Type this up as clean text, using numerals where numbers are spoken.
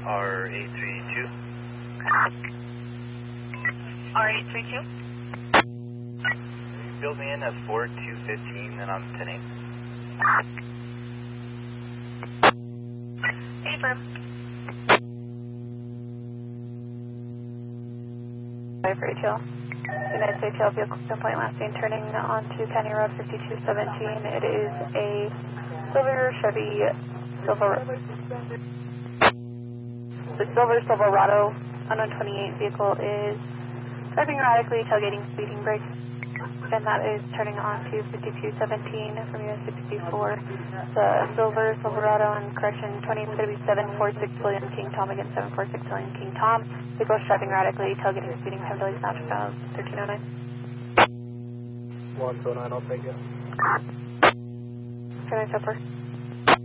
R832. R832. Build me in as 4215, then I'm 10-8. Affirm. For ATL. United States ATL vehicle point last seen turning onto County Road 5217. It is a silver Chevy Silverado unknown 28 vehicle is driving erratically, tailgating, speeding brakes, and that is turning onto 5217 from US 64. The silver Silverado and correction 20 is going to be 746 William King Tom again 746 William King Tom. Vehicle is driving erratically, tailgating, speeding, time delays, natural files 1309. 129, I'll take it. 29 Chopper.